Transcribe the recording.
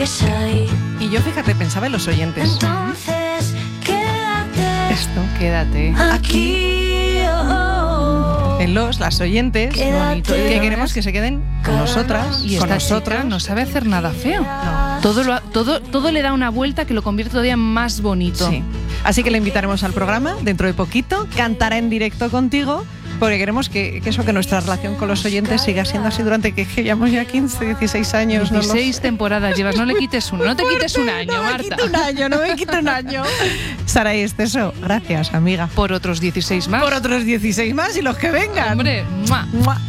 sigues ahí. Y yo, fíjate, pensaba en los oyentes. Entonces, quédate. Esto. Quédate. Aquí, En las oyentes, Quédate. que queremos que se queden con nosotras Y con esta nosotras. chica no sabe hacer nada feo. No. Todo le da una vuelta que lo convierte todavía más bonito. Sí. Así que le invitaremos al programa dentro de poquito. Cantará en directo contigo. Porque queremos que nuestra relación con los oyentes siga siendo así durante que llevamos ya 15, 16 años. 16 temporadas llevas, no le quites uno, no te quites un año, no Marta. me quito un año. Saray Esteso, gracias, amiga. Por otros 16 más. Por otros 16 más y los que vengan. Hombre, ¡mua! ¡Mua!